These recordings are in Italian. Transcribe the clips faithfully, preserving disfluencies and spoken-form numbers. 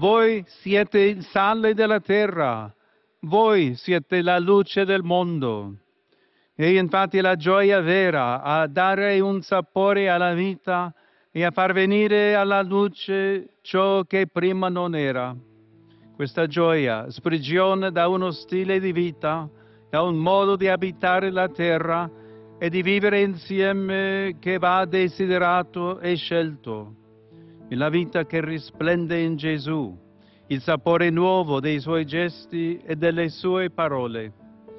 Voi siete il sale della terra, voi siete la luce del mondo. E infatti la gioia vera a dare un sapore alla vita e a far venire alla luce ciò che prima non era. Questa gioia sprigiona da uno stile di vita, da un modo di abitare la terra e di vivere insieme che va desiderato e scelto. La vita che risplende in Gesù, il sapore nuovo dei suoi gesti e delle sue parole.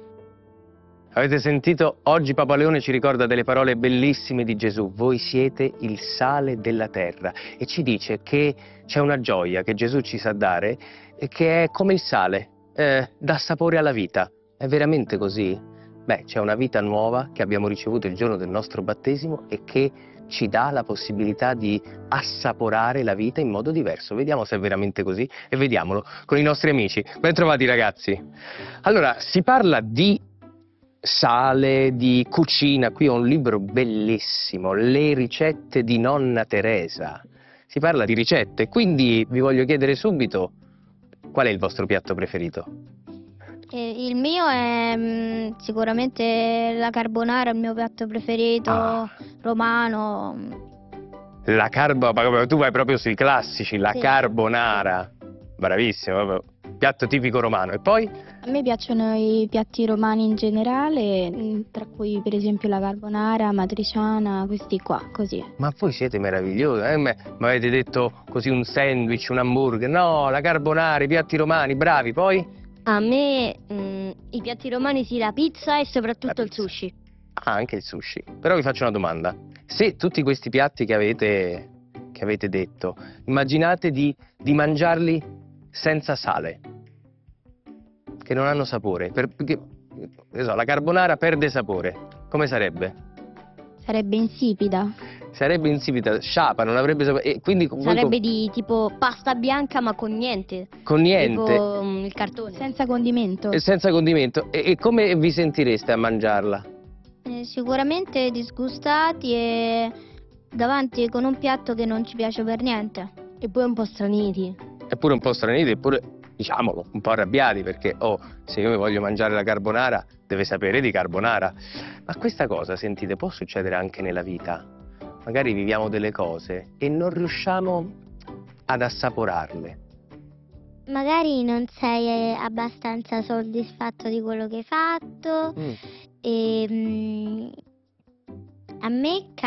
Avete sentito? Oggi Papa Leone ci ricorda delle parole bellissime di Gesù. Voi siete il sale della terra. E ci dice che c'è una gioia che Gesù ci sa dare e che è come il sale, eh, dà sapore alla vita. È veramente così? Beh, c'è una vita nuova che abbiamo ricevuto il giorno del nostro battesimo e che ci dà la possibilità di assaporare la vita in modo diverso. Vediamo se è veramente così e vediamolo con i nostri amici. Ben trovati ragazzi. Allora, si parla di sale, di cucina. Qui ho un libro bellissimo, Le ricette di nonna Teresa. Si parla di ricette, quindi vi voglio chiedere subito qual è il vostro piatto preferito? Eh, il mio è mm, sicuramente la carbonara, il mio piatto preferito, Ah. romano. La carbonara, tu vai proprio sui classici, la Sì. carbonara. Bravissimo, proprio piatto tipico romano. E poi? A me piacciono i piatti romani in generale, mm, tra cui per esempio la carbonara, matriciana, questi qua, così. Ma voi siete meravigliosi, eh? Mi avete detto così un sandwich, un hamburger, no, la carbonara, i piatti romani, bravi, poi? A me mm, i piatti romani sì, la pizza e soprattutto La il pizza. sushi. Ah, anche il sushi. Però vi faccio una domanda. Se tutti questi piatti che avete, che avete detto, immaginate di, di mangiarli senza sale, che non hanno sapore, per- perché ne so, la carbonara perde sapore, come sarebbe? Sarebbe insipida. Sarebbe insipida, sciapa, non avrebbe sapore, e quindi voi Sarebbe con, di tipo pasta bianca ma con niente. con niente, Tipo mm, il cartone. Senza condimento. e senza condimento, e, e come vi sentireste a mangiarla? Eh, sicuramente disgustati e davanti con un piatto che non ci piace per niente. E poi un po' straniti. Eppure un po' straniti, eppure, diciamolo, un po' arrabbiati, perché, oh, se io mi voglio mangiare la carbonara, deve sapere di carbonara. Ma questa cosa, sentite, può succedere anche nella vita. Magari viviamo delle cose e non riusciamo ad assaporarle. Magari non sei abbastanza soddisfatto di quello che hai fatto Mm. e mm, a me